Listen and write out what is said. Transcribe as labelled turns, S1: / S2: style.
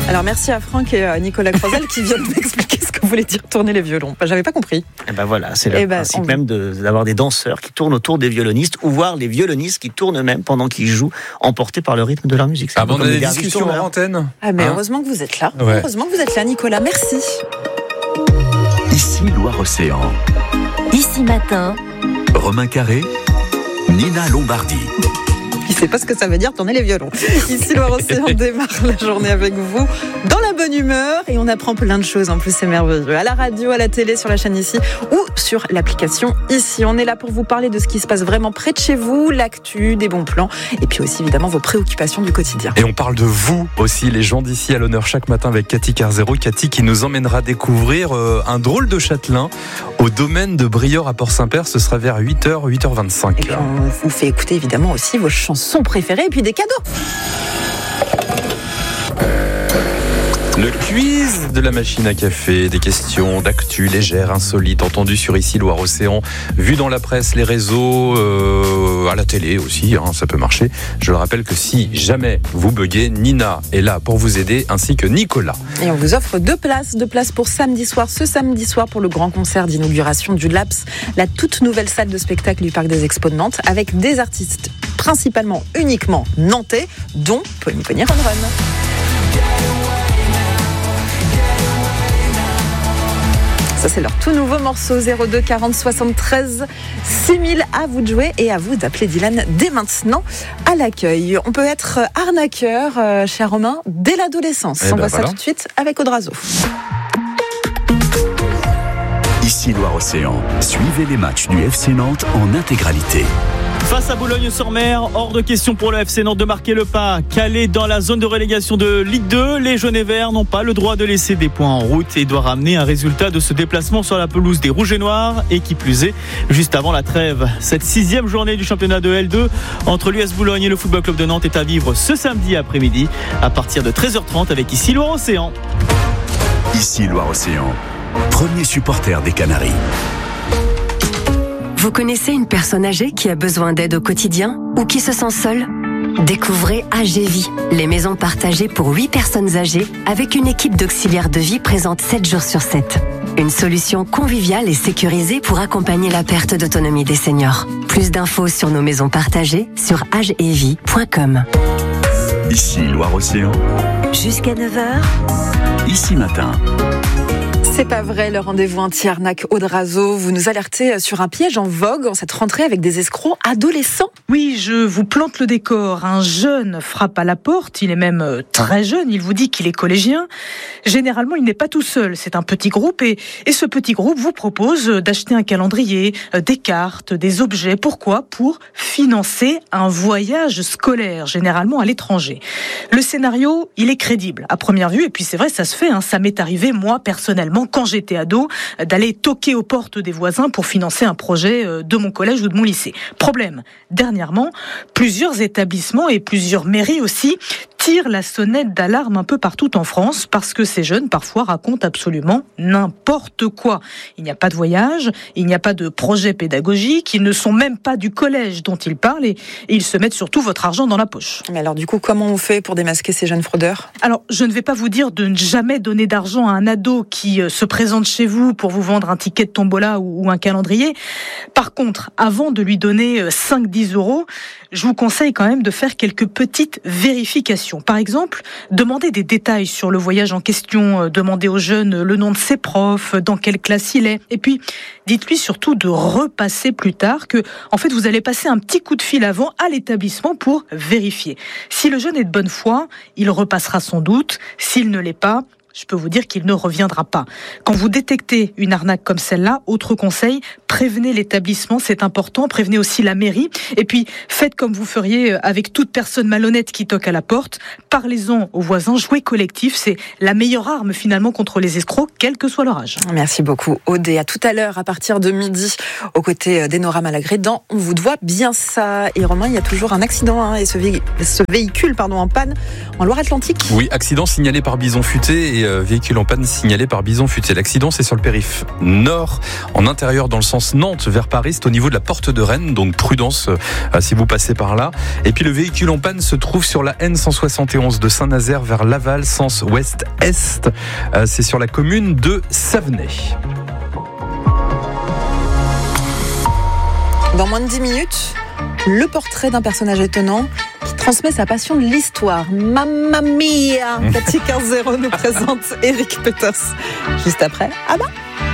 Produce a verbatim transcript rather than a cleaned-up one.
S1: Alors merci à Franck et à Nicolas Croisel qui viennent m'expliquer ce que voulait dire tourner les violons. Bah, j'avais pas compris.
S2: Et ben voilà, c'est le
S1: Et ben,
S2: principe
S1: on...
S2: même de, d'avoir des danseurs qui tournent autour des violonistes, ou voir les violonistes qui tournent eux-mêmes pendant qu'ils jouent, emportés par le rythme de leur musique.
S3: Ah bon, on a des discussions en antenne.
S1: Ah mais
S3: hein
S1: heureusement que vous êtes là.
S3: Ouais.
S1: Heureusement que vous êtes là, Nicolas. Merci.
S4: Ici Loire-Océan.
S5: Ici Matin.
S4: Romain Carré, Nina Lombardi.
S1: Il ne sait pas ce que ça veut dire tourner les violons. Ici Loire-Océan démarre la journée avec vous dans la bonne humeur et on apprend plein de choses. En plus, c'est merveilleux. À la radio, à la télé, sur la chaîne Ici ou sur l'application Ici. On est là pour vous parler de ce qui se passe vraiment près de chez vous, l'actu, des bons plans et puis aussi évidemment vos préoccupations du quotidien.
S3: Et on parle de vous aussi, les gens d'ici à l'honneur chaque matin avec Cathy Carzero. Cathy qui nous emmènera découvrir euh, un drôle de châtelain au domaine de Briord à Port-Saint-Père. Ce sera vers huit heures, huit heures vingt-cinq.
S1: Et puis on vous fait écouter évidemment aussi vos chansons préférées et puis des cadeaux.
S3: Le quiz de la machine à café, des questions d'actu légères, insolites, entendues sur Ici Loire-Océan, vues dans la presse, les réseaux, euh, à la télé aussi, hein, ça peut marcher. Je le rappelle que si jamais vous buguez, Nina est là pour vous aider, ainsi que Nicolas.
S1: Et on vous offre deux places, deux places pour samedi soir, ce samedi soir pour le grand concert d'inauguration du Laps, la toute nouvelle salle de spectacle du Parc des Expos de Nantes, avec des artistes principalement, uniquement nantais, dont Pony Pony Run Run. Ça, c'est leur tout nouveau morceau. Zéro deux quarante soixante-treize six mille. À vous de jouer et à vous d'appeler Dylan dès maintenant à l'accueil. On peut être arnaqueur, euh, cher Romain, dès l'adolescence.
S3: Eh
S1: On
S3: ben
S1: voit
S3: voilà.
S1: ça tout de suite avec Audrazo.
S4: Ici Loire-Océan. Suivez les matchs du F C Nantes en intégralité.
S6: Face à Boulogne-sur-Mer, hors de question pour le F C Nantes de marquer le pas. Calé dans la zone de relégation de Ligue deux, les jaunes et verts n'ont pas le droit de laisser des points en route et doivent ramener un résultat de ce déplacement sur la pelouse des Rouges et Noirs, et qui plus est, juste avant la trêve. Cette sixième journée du championnat de L deux entre l'U S Boulogne et le Football Club de Nantes est à vivre ce samedi après-midi à partir de treize heures trente avec Ici Loire-Océan.
S4: Ici Loire-Océan. Premier supporter des Canaries.
S5: Vous connaissez une personne âgée qui a besoin d'aide au quotidien ou qui se sent seule ? Découvrez A G Vie, les maisons partagées pour huit personnes âgées avec une équipe d'auxiliaires de vie présente sept jours sur sept. Une solution conviviale et sécurisée pour accompagner la perte d'autonomie des seniors. Plus d'infos sur nos maisons partagées sur agevie point com.
S4: Ici Loire-Océan.
S5: Jusqu'à neuf heures.
S4: Ici Matin.
S1: C'est pas vrai, le rendez-vous anti-arnaque Audrazo. Vous nous alertez sur un piège en vogue en cette rentrée avec des escrocs adolescents.
S7: Oui, je vous plante le décor. Un jeune frappe à la porte, il est même très jeune, il vous dit qu'il est collégien. Généralement, il n'est pas tout seul, c'est un petit groupe et, et ce petit groupe vous propose d'acheter un calendrier, des cartes, des objets. Pourquoi ? Pour financer un voyage scolaire, généralement à l'étranger. Le scénario, il est crédible à première vue et puis c'est vrai, ça se fait, hein. Ça m'est arrivé, moi, personnellement, quand j'étais ado, d'aller toquer aux portes des voisins pour financer un projet de mon collège ou de mon lycée. Problème, dernièrement, plusieurs établissements et plusieurs mairies aussi tirent la sonnette d'alarme un peu partout en France parce que ces jeunes parfois racontent absolument n'importe quoi. Il n'y a pas de voyage, il n'y a pas de projet pédagogique, ils ne sont même pas du collège dont ils parlent et, et ils se mettent surtout votre argent dans la poche.
S1: Mais alors du coup, comment on fait pour démasquer ces jeunes fraudeurs ?
S7: Alors, je ne vais pas vous dire de ne jamais donner d'argent à un ado qui se présente chez vous pour vous vendre un ticket de tombola ou, ou un calendrier. Par contre, avant de lui donner cinq à dix euros, je vous conseille quand même de faire quelques petites vérifications. Par exemple, demandez des détails sur le voyage en question, demandez au jeune le nom de ses profs, dans quelle classe il est. Et puis, dites-lui surtout de repasser plus tard que, en fait, vous allez passer un petit coup de fil avant à l'établissement pour vérifier. Si le jeune est de bonne foi, il repassera sans doute. S'il ne l'est pas, je peux vous dire qu'il ne reviendra pas. Quand vous détectez une arnaque comme celle-là, autre conseil, prévenez l'établissement, c'est important, prévenez aussi la mairie, et puis faites comme vous feriez avec toute personne malhonnête qui toque à la porte, parlez-en aux voisins, jouez collectif, c'est la meilleure arme finalement contre les escrocs, quel que soit leur âge.
S1: Merci beaucoup Aude, et à tout à l'heure à partir de midi, aux côtés d'Enora Malagré dans On vous doit bien ça. Et Romain, il y a toujours un accident hein, et ce, vé- ce véhicule pardon, en panne en Loire-Atlantique.
S3: Oui, accident signalé par Bison Futé les véhicules en panne signalés par Bison Futé. L'accident, c'est sur le périph' nord, en intérieur dans le sens Nantes vers Paris. C'est au niveau de la porte de Rennes, donc prudence euh, si vous passez par là. Et puis le véhicule en panne se trouve sur la N cent soixante et onze de Saint-Nazaire vers Laval, sens ouest-est. Euh, c'est sur la commune de Savenay.
S1: Dans moins de dix minutes, le portrait d'un personnage étonnant qui transmet sa passion de l'histoire. Mamma mia! Cathy quinze zéro nous présente Éric Peters. Juste après, ah bah